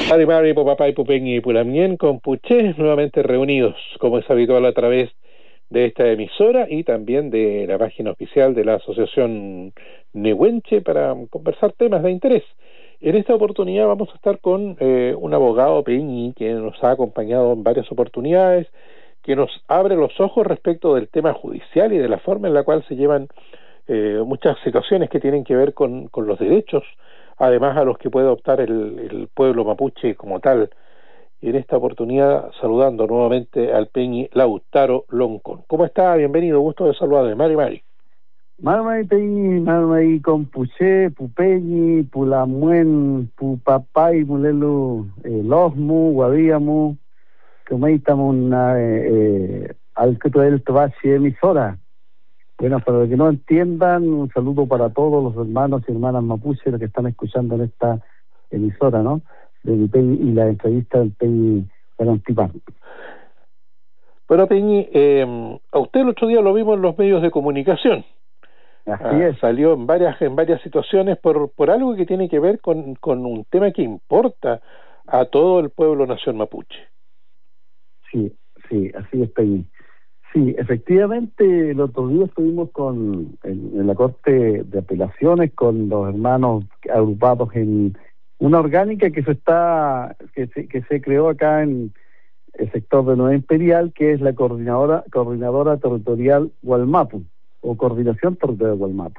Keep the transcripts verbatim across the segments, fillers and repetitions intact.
Mari Mari, Popapay, Pupeñi y Pulamien con Puché, nuevamente reunidos, como es habitual, a través de esta emisora y también de la página oficial de la Asociación Nehuenche para conversar temas de interés. En esta oportunidad vamos a estar con eh, un abogado Peñi que nos ha acompañado en varias oportunidades, que nos abre los ojos respecto del tema judicial y de la forma en la cual se llevan eh, muchas situaciones que tienen que ver con, con los derechos, además a los que puede optar el, el pueblo mapuche como tal. Y en esta oportunidad saludando nuevamente al Peñi Lautaro Loncón. ¿Cómo está? Bienvenido, gusto de saludarle. Mari Mari. Mari Mari Peñi, Mari Mari con Puché, Pupeñi, Pulamuen, Pupapay, Mulelu, eh, Losmu, Guadíamu, como ahí estamos una, eh, al que todo el trabajo emisora. Bueno, para los que no entiendan, un saludo para todos los hermanos y hermanas mapuches los que están escuchando en esta emisora, ¿no? Del Peñi y la entrevista del Peñi Garantipán. Bueno, Peñi, eh, a usted el otro día lo vimos en los medios de comunicación. Así ah, es. Salió en varias en varias situaciones por por algo que tiene que ver con, con un tema que importa a todo el pueblo nación mapuche. Sí, sí, así es, Peñi. Sí, efectivamente, el otro día estuvimos con en, en la Corte de Apelaciones con los hermanos agrupados en una orgánica que se está que se, que se creó acá en el sector de Nueva Imperial, que es la coordinadora coordinadora territorial Gualmapu o coordinación territorial Gualmapu.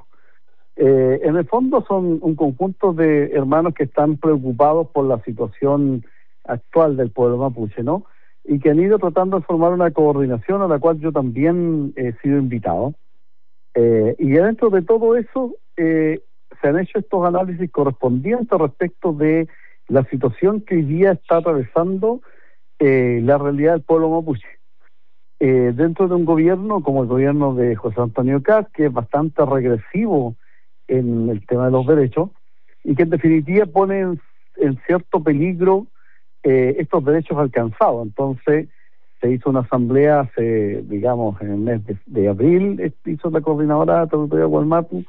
Eh, en el fondo son un conjunto de hermanos que están preocupados por la situación actual del pueblo mapuche, ¿no? Y que han ido tratando de formar una coordinación a la cual yo también he sido invitado. Eh, y dentro de todo eso eh, se han hecho estos análisis correspondientes respecto de la situación que hoy día está atravesando eh, la realidad del pueblo mapuche. Eh, dentro de un gobierno como el gobierno de José Antonio Kast, que es bastante regresivo en el tema de los derechos, y que en definitiva pone en, en cierto peligro Eh, estos derechos alcanzados. Entonces se hizo una asamblea hace, digamos, en el mes de, de abril, hizo la coordinadora territorial Gualmapu,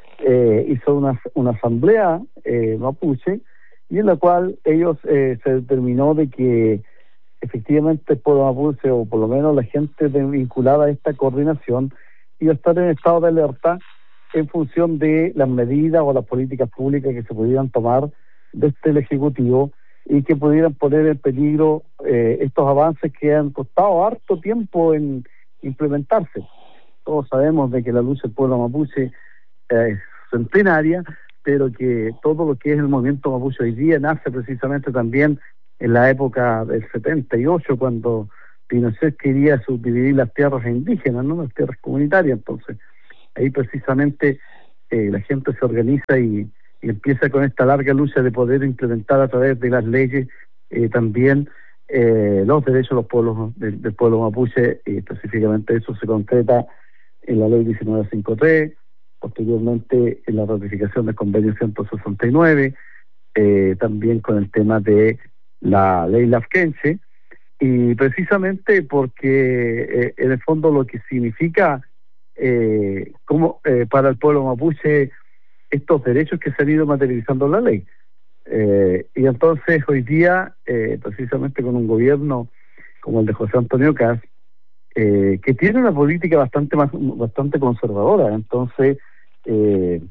eh, hizo una, una asamblea eh, mapuche, y en la cual ellos eh, se determinó de que efectivamente el pueblo mapuche, o por lo menos la gente de, vinculada a esta coordinación, iba a estar en estado de alerta en función de las medidas o las políticas públicas que se pudieran tomar desde el Ejecutivo y que pudieran poner en peligro eh, estos avances que han costado harto tiempo en implementarse. Todos sabemos de que la lucha del pueblo mapuche eh, es centenaria, pero que todo lo que es el movimiento mapuche hoy día nace precisamente también en la época del setenta y ocho, cuando Pinochet quería subdividir las tierras indígenas, no las tierras comunitarias. Entonces ahí precisamente eh, la gente se organiza y y empieza con esta larga lucha de poder implementar a través de las leyes eh, también eh, los derechos de los pueblos del, del pueblo mapuche, y específicamente eso se concreta en la ley diecinueve cincuenta y tres, posteriormente en la ratificación del convenio ciento sesenta y nueve, eh, también con el tema de la ley Lafkenche, y precisamente porque eh, en el fondo lo que significa eh, como eh, para el pueblo mapuche estos derechos que se han ido materializando en la ley. Eh, y entonces hoy día, eh, precisamente con un gobierno como el de José Antonio Kast, eh, que tiene una política bastante más bastante conservadora, entonces eh,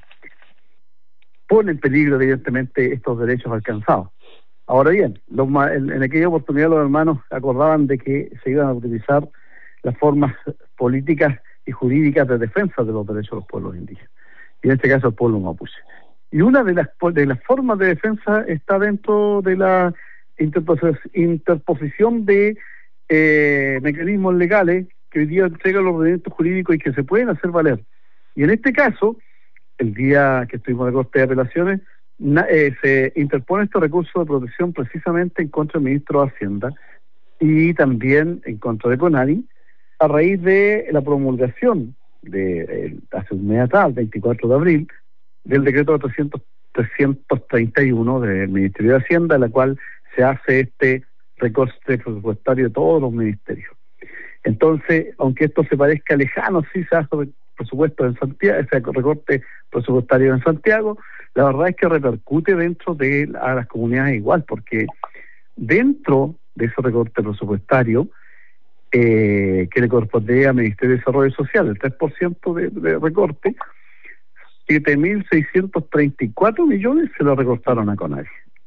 pone en peligro evidentemente estos derechos alcanzados. Ahora bien, los, en, en aquella oportunidad los hermanos acordaban de que se iban a utilizar las formas políticas y jurídicas de defensa de los derechos de los pueblos indígenas, y en este caso el pueblo mapuche. Y una de las de las formas de defensa está dentro de la interposición de eh, mecanismos legales que hoy día entregan los ordenamientos jurídicos y que se pueden hacer valer. Y en este caso, el día que estuvimos en la Corte de Apelaciones, na, eh, se interpone este recurso de protección precisamente en contra del ministro de Hacienda y también en contra de CONADI, a raíz de la promulgación de eh, hace un mes atrás, veinticuatro de abril, del decreto trescientos treinta y uno del Ministerio de Hacienda, en la cual se hace este recorte presupuestario de todos los ministerios. Entonces, aunque esto se parezca lejano, sí se hace presupuesto en Santiago, ese recorte presupuestario en Santiago, la verdad es que repercute dentro de a las comunidades igual, porque dentro de ese recorte presupuestario eh, que le correspondería al Ministerio de Desarrollo Social, el tres por ciento de, de recorte, siete mil seiscientos treinta y cuatro millones se lo recortaron a CONADI.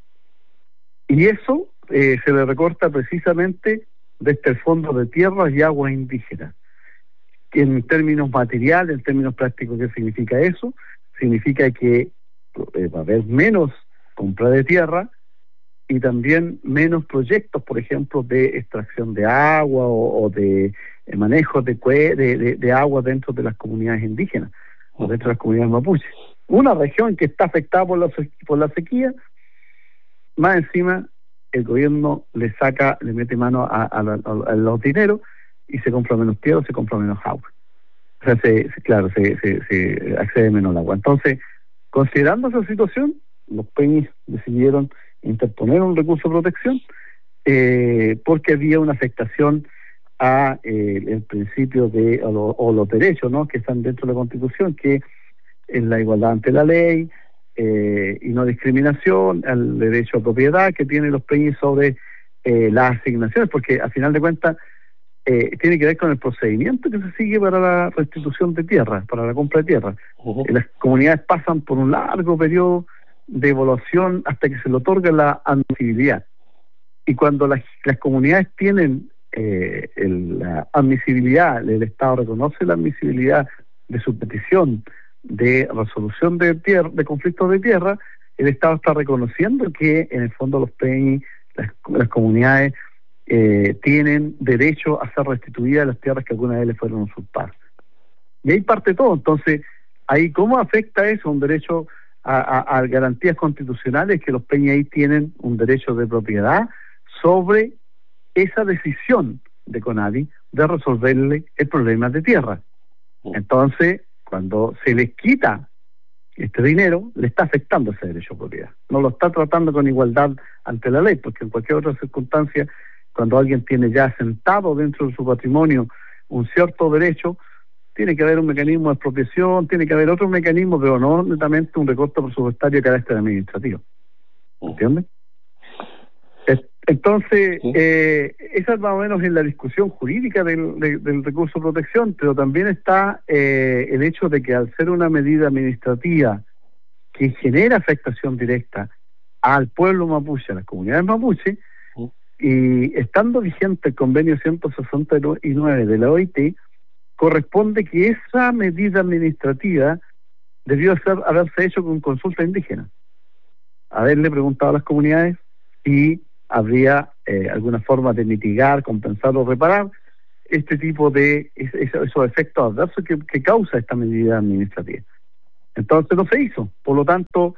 Y eso eh, se le recorta precisamente desde el Fondo de Tierras y Aguas Indígenas. Que en términos materiales, en términos prácticos, ¿qué significa eso? Significa que eh, va a haber menos compra de tierra y también menos proyectos, por ejemplo, de extracción de agua o, o de eh, manejo de, cue de, de, de agua dentro de las comunidades indígenas o dentro de las comunidades mapuches. Una región que está afectada por la, por la sequía, más encima el gobierno le saca, le mete mano a, a, a, a los dineros y se compra menos tierra, se compra menos agua. O sea, se, se, claro, se, se, se accede menos al agua. Entonces, considerando esa situación, los peñis decidieron interponer un recurso de protección eh, porque había una afectación a eh, el principio de o, lo, o los derechos, ¿no?, que están dentro de la Constitución, que es la igualdad ante la ley eh, y no discriminación, al derecho a propiedad que tienen los peñis sobre eh, las asignaciones, porque al final de cuentas eh, tiene que ver con el procedimiento que se sigue para la restitución de tierra, para la compra de tierra. Uh-huh. Las comunidades pasan por un largo periodo de evaluación hasta que se le otorga la admisibilidad. Y cuando las, las comunidades tienen eh, el, la admisibilidad, el Estado reconoce la admisibilidad de su petición de resolución de tierra, de conflictos de tierra, el Estado está reconociendo que en el fondo los P N I, las, las comunidades eh, tienen derecho a ser restituidas las tierras que alguna vez les fueron usurpadas. Y ahí parte todo. Entonces, ahí ¿cómo afecta eso un derecho a, a, a garantías constitucionales? Que los P N I tienen un derecho de propiedad sobre esa decisión de CONADI de resolverle el problema de tierra. Entonces, cuando se les quita este dinero, le está afectando ese derecho a propiedad. No lo está tratando con igualdad ante la ley, porque en cualquier otra circunstancia, cuando alguien tiene ya asentado dentro de su patrimonio un cierto derecho, tiene que haber un mecanismo de expropiación, tiene que haber otro mecanismo, pero no netamente un recorte presupuestario de carácter administrativo. ¿Entiendes? Entonces, sí. eh, esa es más o menos en la discusión jurídica del, de, del recurso de protección, pero también está eh, el hecho de que al ser una medida administrativa que genera afectación directa al pueblo mapuche, a las comunidades mapuche, sí. y estando vigente el convenio ciento sesenta y nueve de la O I T, corresponde que esa medida administrativa debió ser, haberse hecho con consulta indígena, haberle preguntado a las comunidades si habría eh, alguna forma de mitigar, compensar o reparar este tipo de es, esos efectos adversos que, que causa esta medida administrativa. Entonces no se hizo. Por lo tanto,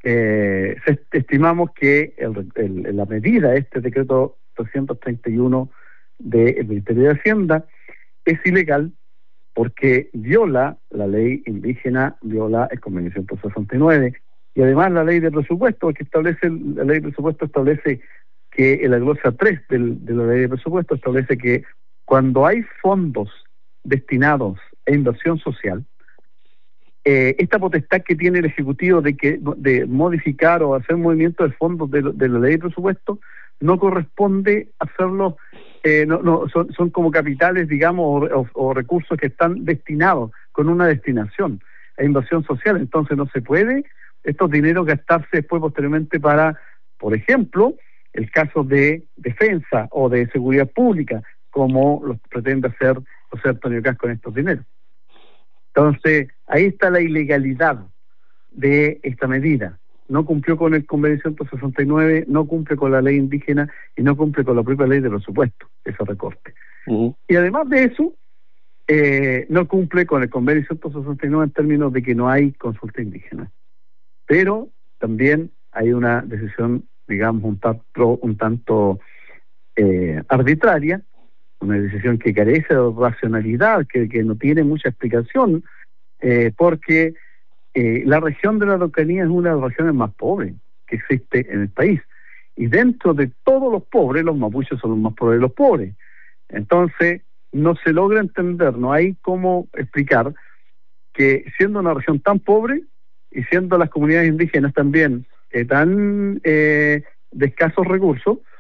eh, se, estimamos que el, el, la medida, este decreto trescientos treinta y uno del Ministerio de Hacienda, es ilegal porque viola la ley indígena, viola el convenio ciento sesenta y nueve y además la ley de presupuesto, que establece, la ley de presupuesto establece que en la glosa tres del, de la ley de presupuesto establece que cuando hay fondos destinados a inversión social, eh, esta potestad que tiene el Ejecutivo de que de modificar o hacer movimientos de fondos de, de la ley de presupuesto no corresponde hacerlo, eh, no, no son, son como capitales, digamos, o, o, o recursos que están destinados con una destinación a inversión social. Entonces no se puede estos dineros gastarse después posteriormente para, por ejemplo, el caso de defensa o de seguridad pública, como lo pretende hacer José Antonio Kast con estos dineros. Entonces, ahí está la ilegalidad de esta medida. No cumplió con el convenio ciento sesenta y nueve, no cumple con la ley indígena y no cumple con la propia ley de presupuesto, ese recorte. Uh-huh. Y además de eso, eh, no cumple con el convenio ciento sesenta y nueve en términos de que no hay consulta indígena. Pero también hay una decisión, digamos, un tanto, un tanto eh, arbitraria, una decisión que carece de racionalidad, que, que no tiene mucha explicación, eh, porque eh, la región de la Araucanía es una de las regiones más pobres que existe en el país. Y dentro de todos los pobres, los mapuches son los más pobres de los pobres. Entonces, no se logra entender, no hay cómo explicar que siendo una región tan pobre y siendo las comunidades indígenas también eh, tan eh, de escasos recursos,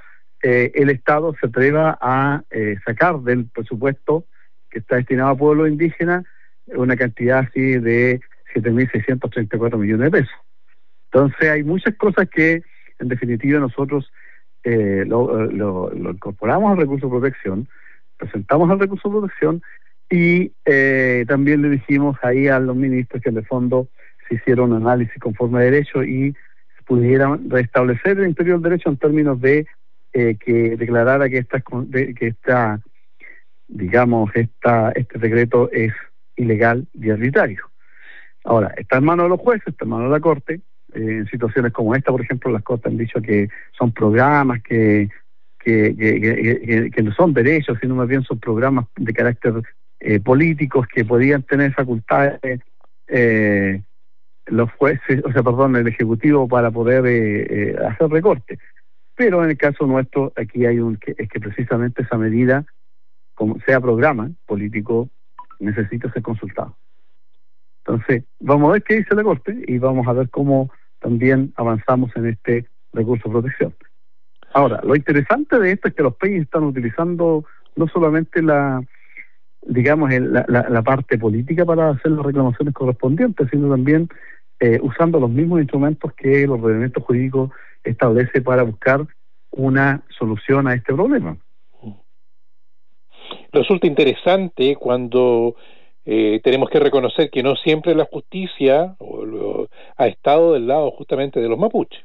eh, el Estado se atreva a eh, sacar del presupuesto que está destinado a pueblos indígenas una cantidad así de siete mil seiscientos treinta y cuatro millones de pesos. Entonces hay muchas cosas que en definitiva nosotros eh, lo, lo, lo incorporamos al recurso de protección, presentamos al recurso de protección y eh, también le dijimos ahí a los ministros que en el fondo se hicieron un análisis conforme a derecho y pudieran restablecer el interior del derecho en términos de eh, que declarara que esta, de, que esta digamos, esta, este decreto es ilegal y arbitrario. Ahora, está en manos de los jueces, está en manos de la Corte. Eh, en situaciones como esta, por ejemplo, las Cortes han dicho que son programas que que, que, que, que, que no son derechos, sino más bien son programas de carácter eh, políticos que podían tener facultades eh, los jueces, o sea, perdón, el Ejecutivo para poder eh, eh, hacer recortes. Pero en el caso nuestro, aquí hay un que es que precisamente esa medida, como sea programa político, necesita ser consultado. Entonces, vamos a ver qué dice la Corte y vamos a ver cómo también avanzamos en este recurso de protección. Ahora, lo interesante de esto es que los países están utilizando no solamente la, digamos, el, la, la, la parte política para hacer las reclamaciones correspondientes, sino también eh, usando los mismos instrumentos que los ordenamientos jurídicos establece para buscar una solución a este problema. Resulta interesante cuando eh, tenemos que reconocer que no siempre la justicia o lo, ha estado del lado justamente de los mapuches.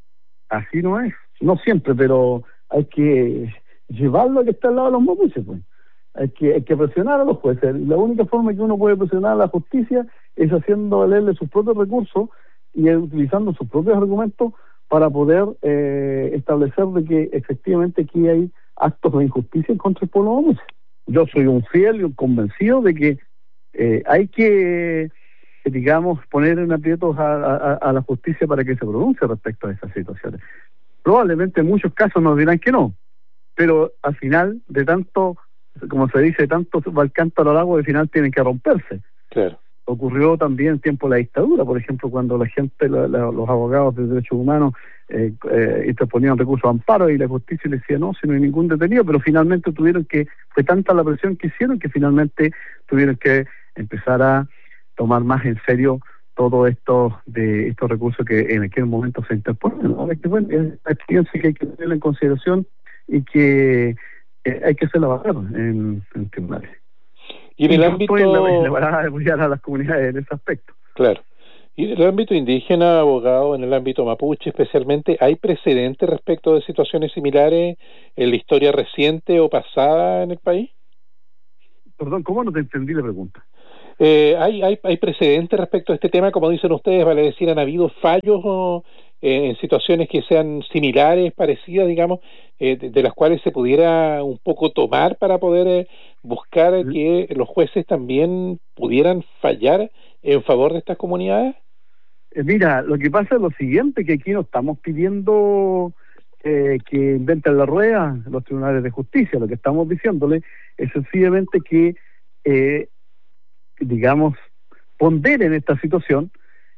Así no es, no siempre, pero hay que llevarlo a que está al lado de los mapuches, pues. Hay que, hay que presionar a los jueces. La única forma que uno puede presionar a la justicia es haciendo valerle sus propios recursos y utilizando sus propios argumentos para poder eh, establecer de que efectivamente aquí hay actos de injusticia contra el pueblo mapuche. Yo soy un fiel y un convencido de que eh, hay que, digamos, poner en aprietos a, a, a la justicia para que se pronuncie respecto a esas situaciones. Probablemente en muchos casos nos dirán que no, pero al final, de tanto, como se dice, tanto va el cántaro al agua, al final tienen que romperse. Claro. Ocurrió también en tiempo de la dictadura, por ejemplo, cuando la gente, la, la, los abogados de derechos humanos eh, eh, interponían recursos de amparo y la justicia le decía no, si no hay ningún detenido, pero finalmente tuvieron que, fue tanta la presión que hicieron que finalmente tuvieron que empezar a tomar más en serio todos estos de estos recursos que en aquel momento se interponen. ¿No? Es que, bueno, es una experiencia que hay que tener en consideración y que eh, hay que hacerla valer en, en tribunales. Y en el ámbito... En la, en la parada de apoyar a las comunidades en ese aspecto. Claro. Y en el ámbito indígena, abogado, en el ámbito mapuche especialmente, ¿hay precedentes respecto de situaciones similares en la historia reciente o pasada en el país? Perdón, ¿cómo no te entendí la pregunta? Eh, ¿hay, hay, ¿Hay precedentes respecto a este tema? Como dicen ustedes, vale decir, ¿han habido fallos o, eh, en situaciones que sean similares, parecidas, digamos, eh, de, de las cuales se pudiera un poco tomar para poder eh, buscar eh, que los jueces también pudieran fallar en favor de estas comunidades? Eh, mira, lo que pasa es lo siguiente, que aquí no estamos pidiendo eh, que inventen la rueda los tribunales de justicia. Lo que estamos diciéndole es sencillamente que eh, digamos, ponderen esta situación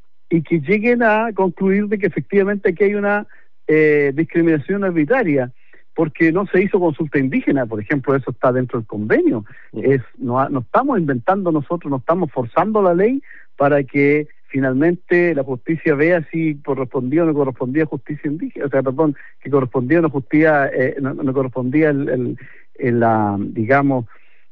y que lleguen a concluir de que efectivamente aquí hay una eh, discriminación arbitraria, porque no se hizo consulta indígena, por ejemplo, eso está dentro del convenio. Es no, no estamos inventando nosotros, no estamos forzando la ley para que finalmente la justicia vea si correspondía o no correspondía justicia indígena, o sea, perdón, que correspondía o no justicia, eh, no, no correspondía el, el, el, la, digamos,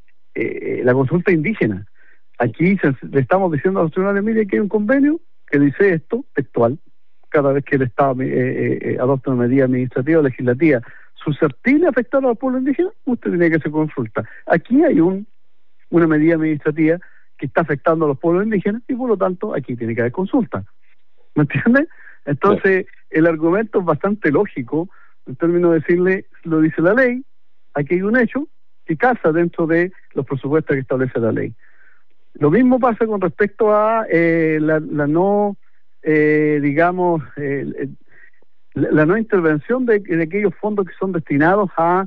eh, la consulta indígena. Aquí se, le estamos diciendo a los tribunales, mire, que hay un convenio que dice esto, textual, cada vez que el Estado eh, eh, adopta una medida administrativa o legislativa susceptible a afectar al pueblo indígena, usted tiene que hacer consulta. Aquí hay un una medida administrativa que está afectando a los pueblos indígenas y por lo tanto aquí tiene que haber consulta. ¿Me entiendes? Entonces, sí. El argumento es bastante lógico, en términos de decirle, lo dice la ley, aquí hay un hecho que casa dentro de los presupuestos que establece la ley. Lo mismo pasa con respecto a eh, la, la no, eh, digamos, eh, la, la no intervención de, de aquellos fondos que son destinados a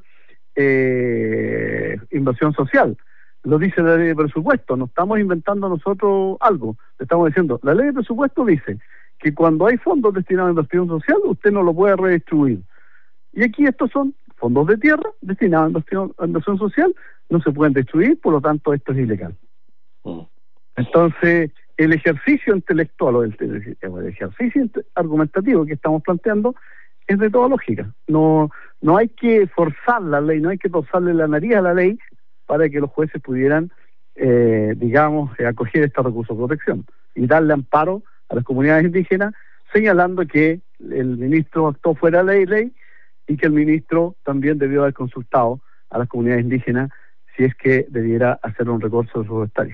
eh, inversión social. Lo dice la ley de presupuesto, no estamos inventando nosotros algo, le estamos diciendo, la ley de presupuesto dice que cuando hay fondos destinados a inversión social, usted no lo puede redistribuir. Y aquí estos son fondos de tierra destinados a inversión, a inversión social, no se pueden destruir, por lo tanto esto es ilegal. Mm. Entonces, el ejercicio intelectual o el, el, el ejercicio argumentativo que estamos planteando es de toda lógica. No, no hay que forzar la ley, no hay que torcerle la nariz a la ley para que los jueces pudieran, eh, digamos, eh, acoger este recurso de protección y darle amparo a las comunidades indígenas, señalando que el ministro actuó fuera de la ley y que el ministro también debió haber consultado a las comunidades indígenas si es que debiera hacer un recurso forestario.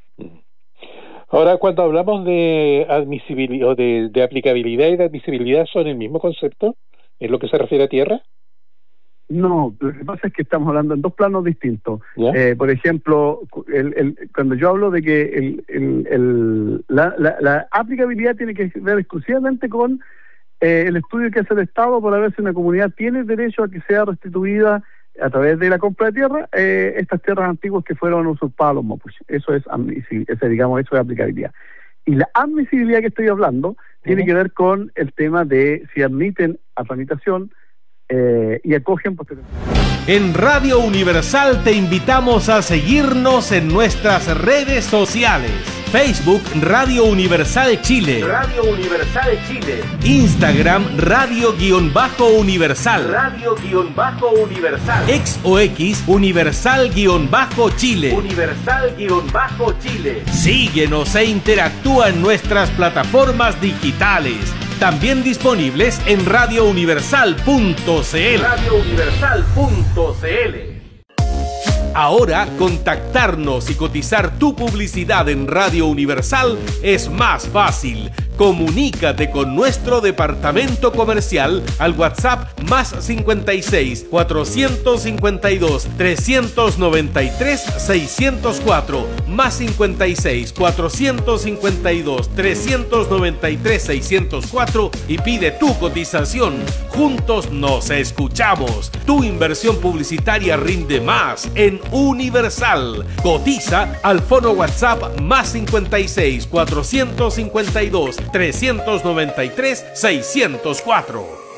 Ahora, cuando hablamos de admisibilidad o de, de aplicabilidad y de admisibilidad, ¿son el mismo concepto en lo que se refiere a tierra? No, lo que pasa es que estamos hablando en dos planos distintos. Eh, por ejemplo, el, el, cuando yo hablo de que el, el, el, la, la, la aplicabilidad tiene que ver exclusivamente con eh, el estudio que hace el Estado para ver si una comunidad tiene derecho a que sea restituida a través de la compra de tierra, eh, estas tierras antiguas que fueron usurpadas a los mapuches. Eso es, ese, digamos, eso es aplicabilidad. Y la admisibilidad que estoy hablando tiene uh-huh. que ver con el tema de si admiten a tramitación eh, y acogen posteriormente. En Radio Universal te invitamos a seguirnos en nuestras redes sociales. Facebook Radio Universal Chile. Radio Universal Chile. Instagram Radio-Universal. Radio-Universal. Ex o X Universal-Chile. Universal-Chile. Síguenos e interactúa en nuestras plataformas digitales. También disponibles en radio universal punto c l. radio universal punto c l. Ahora, contactarnos y cotizar tu publicidad en Radio Universal es más fácil. Comunícate con nuestro departamento comercial al WhatsApp más cincuenta y seis, cuatrocientos cincuenta y dos, trescientos noventa y tres, seiscientos cuatro, más cincuenta y seis, cuatrocientos cincuenta y dos, trescientos noventa y tres, seiscientos cuatro y pide tu cotización. Juntos nos escuchamos. Tu inversión publicitaria rinde más en Universal. Cotiza al fono WhatsApp más cincuenta y seis, cuatrocientos cincuenta y dos, trescientos noventa y tres, seiscientos cuatro.